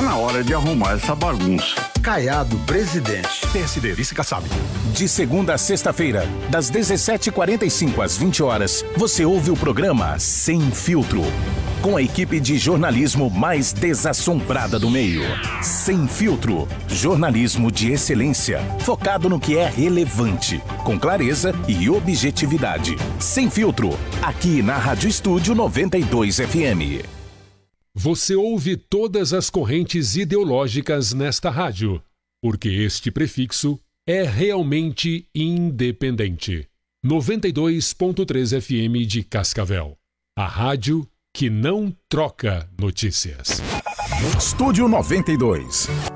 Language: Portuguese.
Tá na hora de arrumar essa bagunça. Caiado, presidente. PSD, vice Kassab. De segunda a sexta-feira, das 17h45 às 20 horas, você ouve o programa Sem Filtro. Com a equipe de jornalismo mais desassombrada do meio. Sem Filtro. Jornalismo de excelência, focado no que é relevante, com clareza e objetividade. Sem Filtro, aqui na Rádio Estúdio 92 FM. Você ouve todas as correntes ideológicas nesta rádio, porque este prefixo é realmente independente. 92.3 FM de Cascavel. A rádio que não troca notícias. Estúdio 92.